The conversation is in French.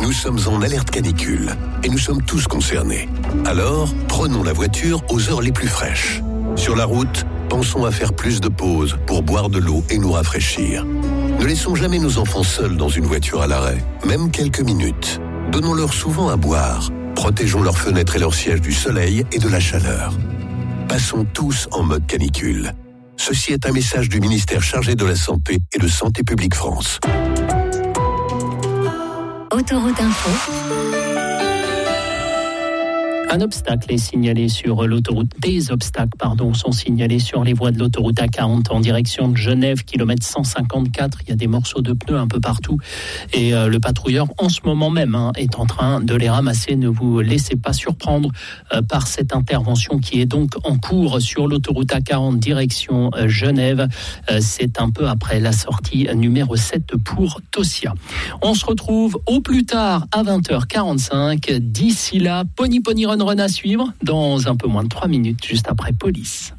Nous sommes en alerte canicule et nous sommes tous concernés. Alors, prenons la voiture aux heures les plus fraîches. Sur la route, pensons à faire plus de pauses pour boire de l'eau et nous rafraîchir. Ne laissons jamais nos enfants seuls dans une voiture à l'arrêt, même quelques minutes. Donnons-leur souvent à boire. Protégeons leurs fenêtres et leurs sièges du soleil et de la chaleur. Passons tous en mode canicule. Ceci est un message du ministère chargé de la Santé et de Santé publique France. Autoroute Info. Un obstacle est signalé sur l'autoroute. Des obstacles, sont signalés sur les voies de l'autoroute A40 en direction de Genève, kilomètre 154. Il y a des morceaux de pneus un peu partout. Et le patrouilleur, en ce moment même, est en train de les ramasser. Ne vous laissez pas surprendre par cette intervention qui est donc en cours sur l'autoroute A40 direction Genève. C'est un peu après la sortie numéro 7 pour Tossia. On se retrouve au plus tard à 20h45. D'ici là, Pony Run à suivre dans un peu moins de 3 minutes, juste après Police.